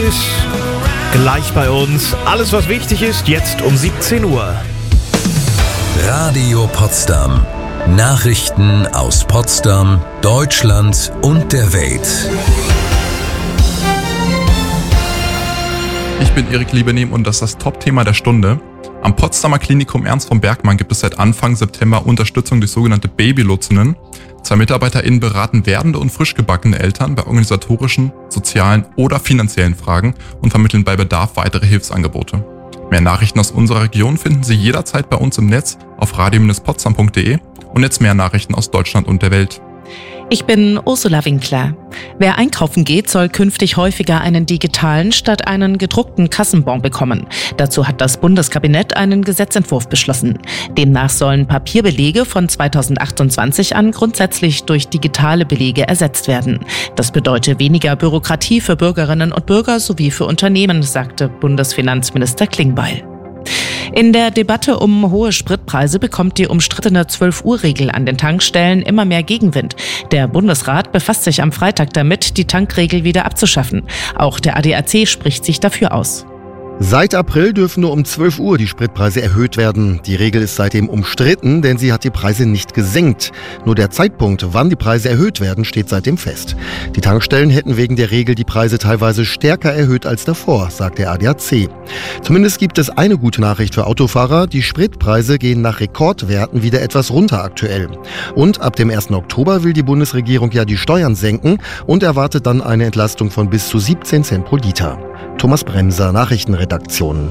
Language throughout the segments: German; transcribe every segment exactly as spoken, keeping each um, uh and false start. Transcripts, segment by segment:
News gleich bei uns. Alles, was wichtig ist, jetzt um siebzehn Uhr. Radio Potsdam. Nachrichten aus Potsdam, Deutschland und der Welt. Ich bin Erik Liebenehm und das ist das Top-Thema der Stunde. Am Potsdamer Klinikum Ernst von Bergmann gibt es seit Anfang September Unterstützung durch sogenannte Babylotsinnen. Zwei MitarbeiterInnen beraten werdende und frisch gebackene Eltern bei organisatorischen, sozialen oder finanziellen Fragen und vermitteln bei Bedarf weitere Hilfsangebote. Mehr Nachrichten aus unserer Region finden Sie jederzeit bei uns im Netz auf radio Bindestrich potsdam punkt de und jetzt mehr Nachrichten aus Deutschland und der Welt. Ich bin Ursula Winkler. Wer einkaufen geht, soll künftig häufiger einen digitalen statt einen gedruckten Kassenbon bekommen. Dazu hat das Bundeskabinett einen Gesetzentwurf beschlossen. Demnach sollen Papierbelege von zweitausendachtundzwanzig an grundsätzlich durch digitale Belege ersetzt werden. Das bedeutet weniger Bürokratie für Bürgerinnen und Bürger sowie für Unternehmen, sagte Bundesfinanzminister Klingbeil. In der Debatte um hohe Spritpreise bekommt die umstrittene zwölf-Uhr-Regel an den Tankstellen immer mehr Gegenwind. Der Bundesrat befasst sich am Freitag damit, die Tankregel wieder abzuschaffen. Auch der A D A C spricht sich dafür aus. Seit April dürfen nur um zwölf Uhr die Spritpreise erhöht werden. Die Regel ist seitdem umstritten, denn sie hat die Preise nicht gesenkt. Nur der Zeitpunkt, wann die Preise erhöht werden, steht seitdem fest. Die Tankstellen hätten wegen der Regel die Preise teilweise stärker erhöht als davor, sagt der A D A C. Zumindest gibt es eine gute Nachricht für Autofahrer. Die Spritpreise gehen nach Rekordwerten wieder etwas runter aktuell. Und ab dem ersten Oktober will die Bundesregierung ja die Steuern senken und erwartet dann eine Entlastung von bis zu siebzehn Cent pro Liter. Thomas Bremser, Nachrichtenredaktion.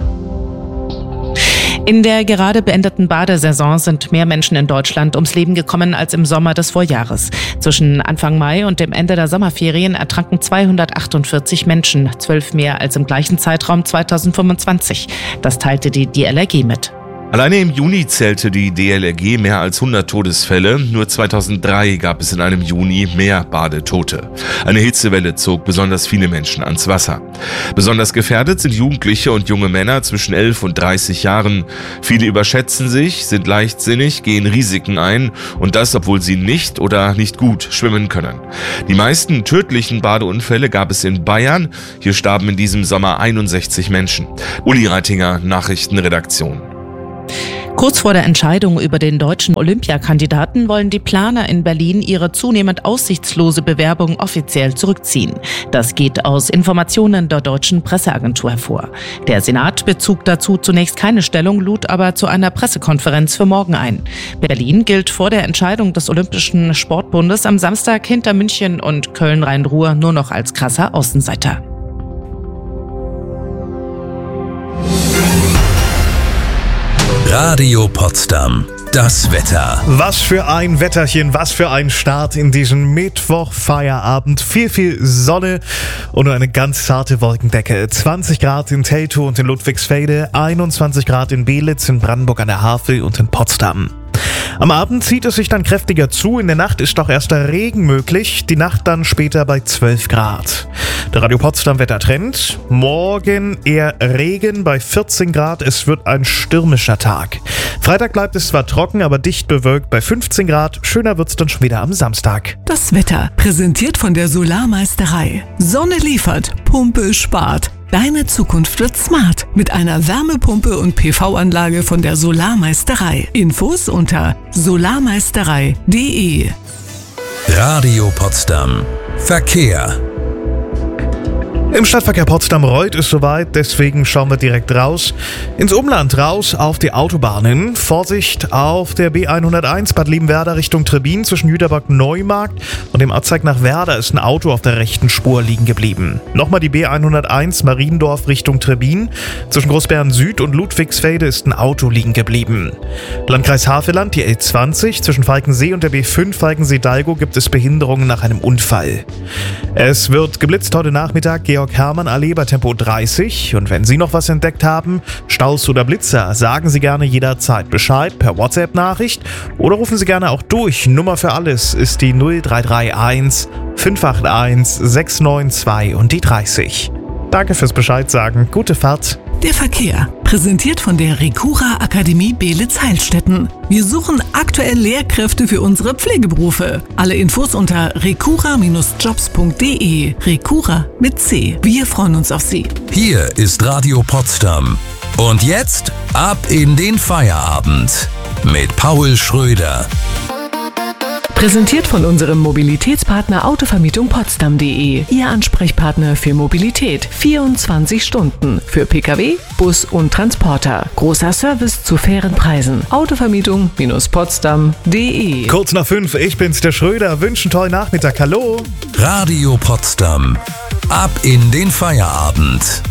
In der gerade beendeten Badesaison sind mehr Menschen in Deutschland ums Leben gekommen als im Sommer des Vorjahres. Zwischen Anfang Mai und dem Ende der Sommerferien ertranken zweihundertachtundvierzig Menschen, zwölf mehr als im gleichen Zeitraum zweitausendfünfundzwanzig. Das teilte die D L R G mit. Alleine im Juni zählte die D L R G mehr als hundert Todesfälle. Nur zweitausenddrei gab es in einem Juni mehr Badetote. Eine Hitzewelle zog besonders viele Menschen ans Wasser. Besonders gefährdet sind Jugendliche und junge Männer zwischen elf und dreißig Jahren. Viele überschätzen sich, sind leichtsinnig, gehen Risiken ein und das, obwohl sie nicht oder nicht gut schwimmen können. Die meisten tödlichen Badeunfälle gab es in Bayern. Hier starben in diesem Sommer einundsechzig Menschen. Uli Reitinger, Nachrichtenredaktion. Kurz vor der Entscheidung über den deutschen Olympiakandidaten wollen die Planer in Berlin ihre zunehmend aussichtslose Bewerbung offiziell zurückziehen. Das geht aus Informationen der deutschen Presseagentur hervor. Der Senat bezog dazu zunächst keine Stellung, lud aber zu einer Pressekonferenz für morgen ein. Berlin gilt vor der Entscheidung des Olympischen Sportbundes am Samstag hinter München und Köln-Rhein-Ruhr nur noch als krasser Außenseiter. Radio Potsdam. Das Wetter. Was für ein Wetterchen, was für ein Start in diesen Mittwoch-Feierabend. Viel, viel Sonne und nur eine ganz zarte Wolkendecke. zwanzig Grad in Teltow und in Ludwigsfelde, einundzwanzig Grad in Belitz, in Brandenburg an der Havel und in Potsdam. Am Abend zieht es sich dann kräftiger zu. In der Nacht ist auch erst der Regen möglich. Die Nacht dann später bei zwölf Grad. Der Radio Potsdam Wettertrend. Morgen eher Regen bei vierzehn Grad. Es wird ein stürmischer Tag. Freitag bleibt es zwar trocken, aber dicht bewölkt bei fünfzehn Grad. Schöner wird's dann schon wieder am Samstag. Das Wetter präsentiert von der Solarmeisterei. Sonne liefert, Pumpe spart. Deine Zukunft wird smart mit einer Wärmepumpe und P V-Anlage von der Solarmeisterei. Infos unter solarmeisterei punkt de. Radio Potsdam. Verkehr. Im Stadtverkehr Potsdam-Reuth ist soweit, deswegen schauen wir direkt raus. Ins Umland raus auf die Autobahnen. Vorsicht auf der B hunderteins Bad Liebenwerda Richtung Trebin zwischen Jüterbock-Neumarkt und dem Abzweig nach Werder ist ein Auto auf der rechten Spur liegen geblieben. Nochmal die B hunderteins Mariendorf Richtung Trebin. Zwischen Großbären Süd und Ludwigsfelde ist ein Auto liegen geblieben. Landkreis Havelland, die L zwanzig zwischen Falkensee und der B fünf Falkensee-Dalgo gibt es Behinderungen nach einem Unfall. Es wird geblitzt heute Nachmittag Georg-Hermann-Allee bei Tempo dreißig. Und wenn Sie noch was entdeckt haben, Staus oder Blitzer, sagen Sie gerne jederzeit Bescheid per WhatsApp-Nachricht oder rufen Sie gerne auch durch. Nummer für alles ist die null drei drei eins fünf acht eins sechs neun zwei und die dreißig. Danke fürs Bescheid sagen. Gute Fahrt. Der Verkehr. Präsentiert von der Recura Akademie Beelitz-Heilstätten. Wir suchen aktuell Lehrkräfte für unsere Pflegeberufe. Alle Infos unter recura Bindestrich jobs punkt de. Recura mit C. Wir freuen uns auf Sie. Hier ist Radio Potsdam. Und jetzt ab in den Feierabend mit Paul Schröder. Präsentiert von unserem Mobilitätspartner Autovermietung Potsdam punkt de. Ihr Ansprechpartner für Mobilität. vierundzwanzig Stunden. Für Pkw, Bus und Transporter. Großer Service zu fairen Preisen. Autovermietung Potsdam punkt de. Kurz nach fünf, ich bin's, der Schröder. Wünschen tollen Nachmittag. Hallo. Radio Potsdam. Ab in den Feierabend.